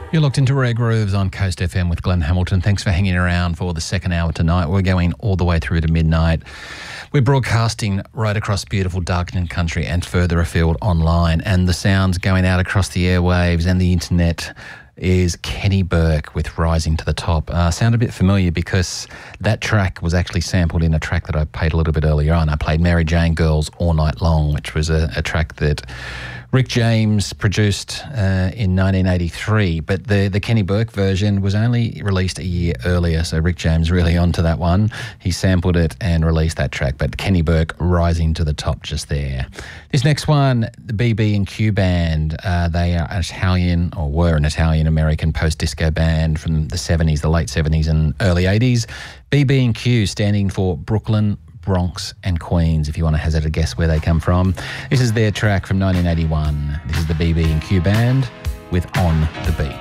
You're locked into Rare Grooves on Coast FM with Glenn Hamilton. Thanks for hanging around for the second hour tonight. We're going all the way through to midnight. We're broadcasting right across beautiful Darkingham country and further afield online. And the sounds going out across the airwaves and the internet is Kenny Burke with Rising to the Top. Sound a bit familiar because that track was actually sampled in a track that I played a little bit earlier on. I played Mary Jane Girls All Night Long, which was a track that Rick James produced in 1983, but the Kenny Burke version was only released a year earlier, so Rick James really onto that one. He sampled it and released that track, but Kenny Burke Rising to the Top just there. This next one, the BB&Q Band, they are Italian, or were an Italian-American post-disco band from the 70s, the late 70s and early 80s. BB&Q standing for Brooklyn, Bronx and Queens, if you want to hazard a guess where they come from. This is their track from 1981. This is the BB&Q Band with On the Beat.